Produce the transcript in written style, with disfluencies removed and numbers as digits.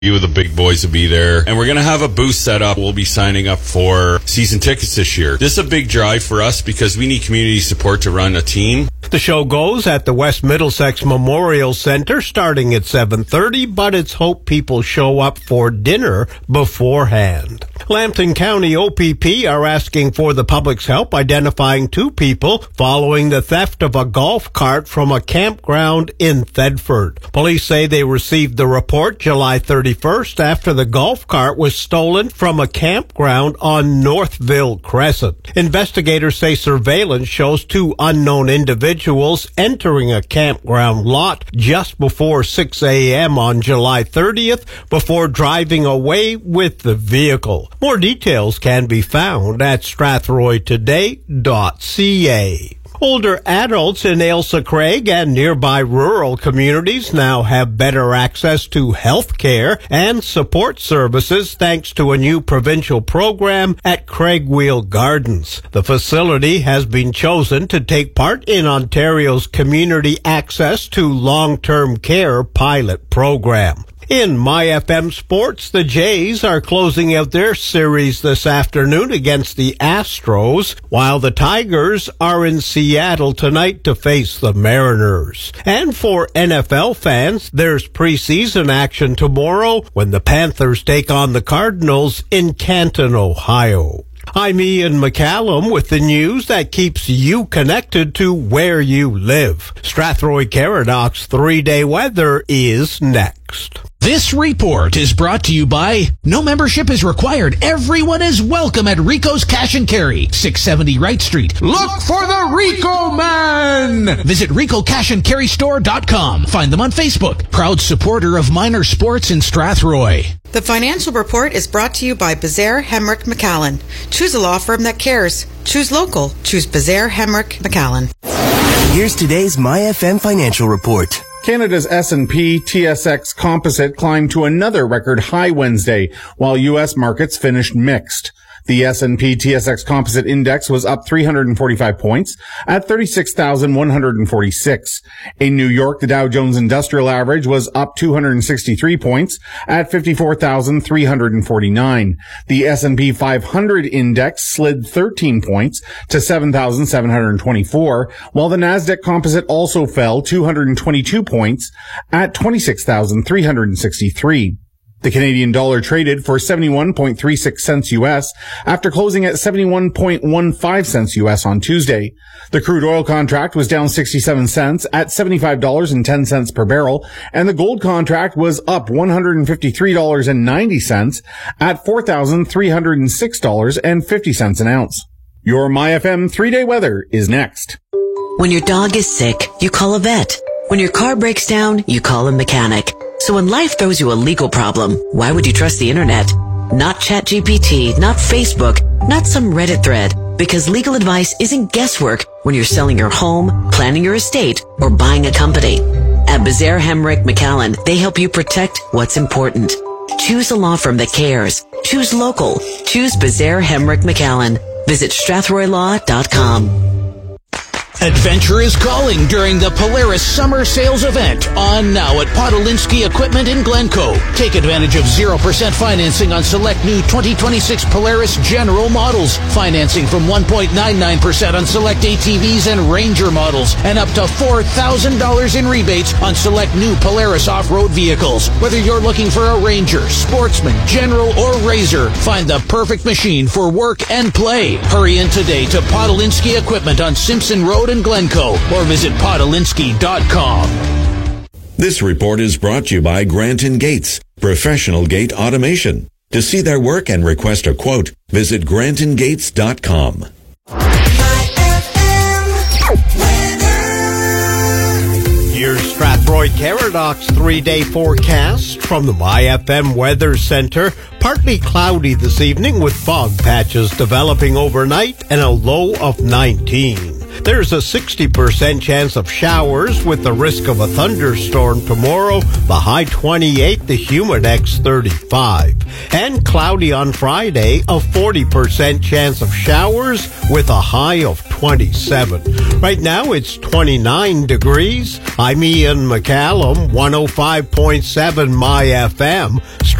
few of the big boys will be there, and we're going to have a booth set up. We'll be signing up for season tickets this year. This is a big drive for us because we need community support to run a team. The show goes at the West Middlesex Memorial Center starting at 7:30, but it's hoped people show up for dinner beforehand. Lambton County OPP are asking for the public's help identifying two people following the theft of a golf cart from a campground in Thedford. Police say they received the report July 31st after the golf cart was stolen from a campground on Northville Crescent. Investigators say surveillance shows two unknown individuals entering a campground lot just before 6 a.m. on July 30th before driving away with the vehicle. More details can be found at strathroytoday.ca. Older adults in Ailsa Craig and nearby rural communities now have better access to health care and support services thanks to a new provincial program at Craigwheel Gardens. The facility has been chosen to take part in Ontario's Community Access to Long-Term Care pilot program. In MyFM Sports, the Jays are closing out their series this afternoon against the Astros, while the Tigers are in Seattle tonight to face the Mariners. And for NFL fans, there's preseason action tomorrow when the Panthers take on the Cardinals in Canton, Ohio. I'm Ian McCallum with the news that keeps you connected to where you live. Strathroy Caradox 3-day weather is next. This report is brought to you by no membership is required. Everyone is welcome at Rico's Cash and Carry, 670 Wright Street. Look for the Rico Man! Visit RicoCashAndCarryStore.com. Find them on Facebook. Proud supporter of minor sports in Strathroy. The financial report is brought to you by Bezaire Hemrick McAllen. Choose a law firm that cares. Choose local. Choose Bezaire Hemrick McAllen. Here's today's MyFM financial report. Canada's S&P TSX Composite climbed to another record high Wednesday, while U.S. markets finished mixed. The S&P TSX Composite Index was up 345 points at 36,146. In New York, the Dow Jones Industrial Average was up 263 points at 54,349. The S&P 500 Index slid 13 points to 7,724, while the Nasdaq Composite also fell 222 points at 26,363. The Canadian dollar traded for 71.36 cents U.S. after closing at 71.15 cents U.S. on Tuesday. The crude oil contract was down 67 cents at $75.10 per barrel, and the gold contract was up $153.90 at $4,306.50 an ounce. Your MyFM 3-day weather is next. When your dog is sick, you call a vet. When your car breaks down, you call a mechanic. So when life throws you a legal problem, why would you trust the internet? Not ChatGPT, not Facebook, not some Reddit thread, because legal advice isn't guesswork when you're selling your home, planning your estate, or buying a company. At Bezaire Hemrick McAllen, they help you protect what's important. Choose a law firm that cares. Choose local. Choose Bezaire Hemrick McAllen. Visit StrathroyLaw.com. Adventure is calling during the Polaris Summer Sales Event on now at Podolinsky Equipment in Glencoe. Take advantage of 0% financing on select new 2026 Polaris General models. Financing from 1.99% on select ATVs and Ranger models. And up to $4,000 in rebates on select new Polaris off-road vehicles. Whether you're looking for a Ranger, Sportsman, General, or Razor, find the perfect machine for work and play. Hurry in today to Podolinsky Equipment on Simpson Road in Glencoe or visit Podolinsky.com. This report is brought to you by Grant & Gates, professional gate automation. To see their work and request a quote, visit grantandgates.com. Here's Strathroy Caradox 3-day forecast from the MyFM Weather Center. Partly cloudy this evening with fog patches developing overnight and a low of 19. There's a 60% chance of showers with the risk of a thunderstorm tomorrow, the high 28, the humidex 35. And cloudy on Friday, a 40% chance of showers with a high of 20. 27. Right now it's 29 degrees. I'm Ian McCallum, 105.7 My FM.